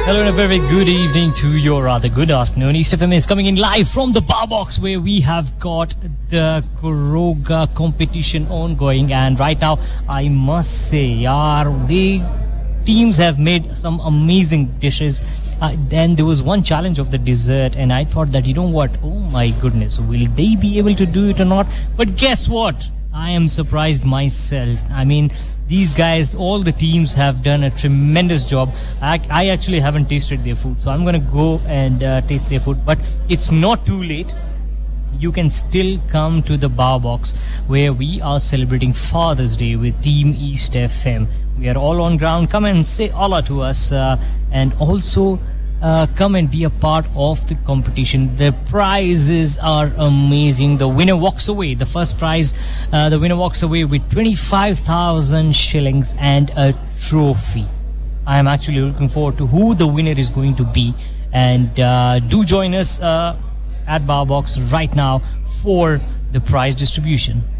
Hello and a very good evening to you, or rather good afternoon. East FM is coming in live from the Bar Box, where we have got the Koroga competition ongoing, and right now I must say, the teams have made some amazing dishes. Then there was one challenge of the dessert, and I thought that, you know what, oh my goodness, will they be able to do it or not? But guess what? I am surprised myself. I mean, these guys, all the teams have done a tremendous job. I actually haven't tasted their food, so I'm going to go and taste their food. But it's not too late. You can still come to the Bar Box, where we are celebrating Father's Day with Team East FM. We are all on ground. Come and say hola to us, and also come and be a part of the competition. The prizes are amazing. The winner walks away. The first prize, the winner walks away with 25,000 shillings and a trophy. I am actually looking forward to who the winner is going to be. And do join us at Bar Box right now for the prize distribution.